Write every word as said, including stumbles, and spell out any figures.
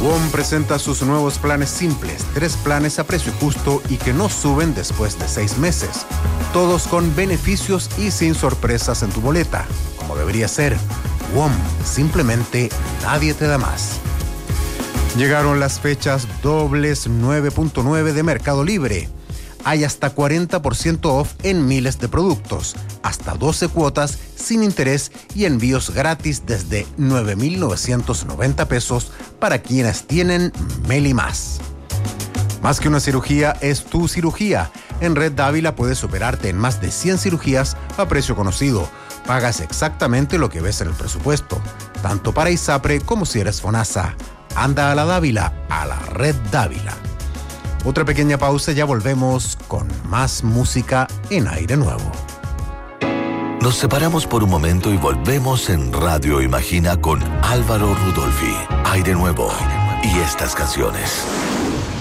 WOM presenta sus nuevos planes simples, tres planes a precio justo y que no suben después de seis meses. Todos con beneficios y sin sorpresas en tu boleta, como debería ser. WOM, simplemente nadie te da más. Llegaron las fechas dobles nueve punto nueve de Mercado Libre. Hay hasta cuarenta por ciento off en miles de productos, hasta doce cuotas sin interés y envíos gratis desde nueve mil novecientos noventa pesos para quienes tienen Meli Más. Más que una cirugía, es tu cirugía. En Red Dávila puedes operarte en más de cien cirugías a precio conocido. Pagas exactamente lo que ves en el presupuesto, tanto para ISAPRE como si eres FONASA. Anda a la Dávila, a la Red Dávila. Otra pequeña pausa, ya volvemos con más música en Aire Nuevo. Nos separamos por un momento y volvemos en Radio Imagina con Álvaro Rudolphy. Aire Nuevo y estas canciones.